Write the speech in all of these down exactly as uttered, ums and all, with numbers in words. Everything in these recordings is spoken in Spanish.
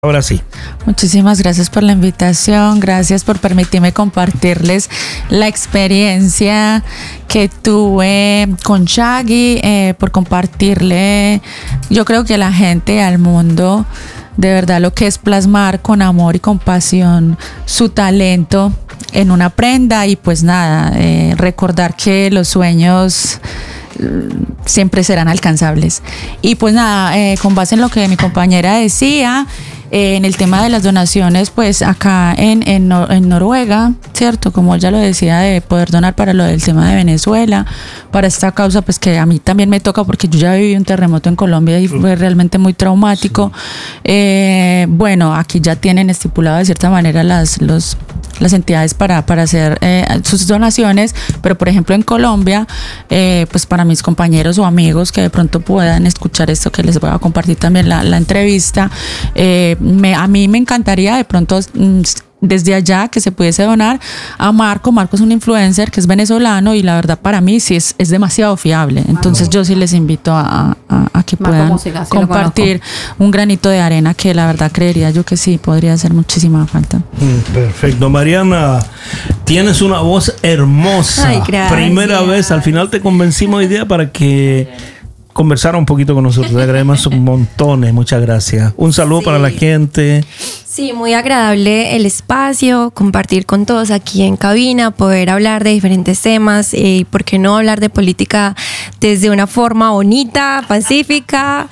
Ahora sí. Muchísimas gracias por la invitación, gracias por permitirme compartirles la experiencia que tuve con Shaggy, eh, por compartirle, yo creo que a la gente, al mundo, de verdad lo que es plasmar con amor y compasión su talento en una prenda y pues nada, eh, recordar que los sueños siempre serán alcanzables. Y pues nada, eh, con base en lo que mi compañera decía, eh, en el tema de las donaciones, pues acá en, en, Nor- en Noruega, ¿cierto? Como ella lo decía, de poder donar para lo del tema de Venezuela, para esta causa, pues que a mí también me toca porque yo ya viví un terremoto en Colombia y fue realmente muy traumático. Eh, bueno, aquí ya tienen estipulado de cierta manera las, los, las entidades para, para hacer eh, sus donaciones, pero por ejemplo en Colombia, eh, pues para mis compañeros o amigos que de pronto puedan escuchar esto, que les voy a compartir también la, la entrevista, eh, me, a mí me encantaría de pronto mm, desde allá que se pudiese donar a Marco. Marco es un influencer que es venezolano y la verdad para mí sí es, es demasiado fiable. Entonces yo sí les invito a, a, a que Marco puedan Música, sí, compartir un granito de arena, que la verdad creería yo que sí podría hacer muchísima falta. Mm, Perfecto. Mariana, tienes una voz hermosa. Ay, gracias. Primera vez, al final te convencimos hoy día para que conversara un poquito con nosotros. Te agradecemos un montón. Muchas gracias. Un saludo Sí. para la gente. Sí, muy agradable el espacio, compartir con todos aquí en cabina, poder hablar de diferentes temas eh, y por qué no hablar de política desde una forma bonita, pacífica.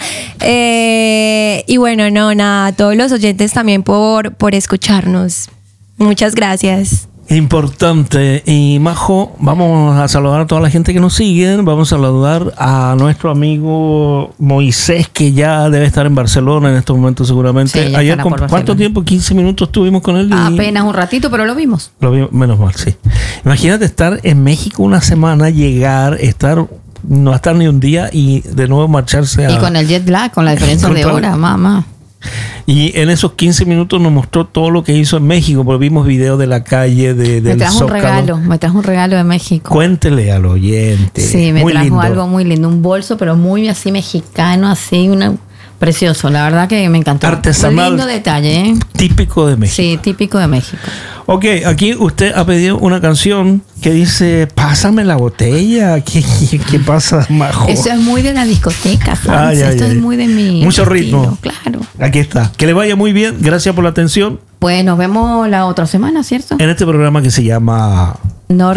Eh, y bueno, no, nada, a todos los oyentes también por, por escucharnos. Muchas gracias. Importante. Y Majo, vamos a saludar a toda la gente que nos sigue. Vamos a saludar a nuestro amigo Moisés, que ya debe estar en Barcelona en estos momentos seguramente. Sí, ya Ayer, estará con, por ¿cuánto Barcelona. tiempo? quince minutos estuvimos con él. Y Apenas un ratito, pero lo vimos. lo vi- menos mal, sí. Imagínate estar en México una semana, llegar, estar, no estar ni un día y de nuevo marcharse a... Y con el jet lag, con la diferencia Con de todo- hora, mamá. Y en esos quince minutos nos mostró todo lo que hizo en México, porque vimos videos de la calle, de, Me del trajo un Zócalo. regalo, me trajo un regalo de México. Cuéntele al oyente. Sí, me Muy trajo lindo. algo muy lindo, un bolso, pero muy así mexicano, así, una precioso. La verdad que me encantó. Artesanal. Un lindo detalle, ¿eh? Típico de México. Sí, típico de México. Ok, aquí usted ha pedido una canción que dice, pásame la botella. ¿Qué, qué, qué pasa, Majo? Eso es muy de la discoteca, ¿sabes? Ay, ay, Esto ay. es muy de mi Mucho estilo, ritmo. claro. Aquí está. Que le vaya muy bien. Gracias por la atención Pues nos vemos la otra semana, ¿cierto? en este programa que se llama... Norte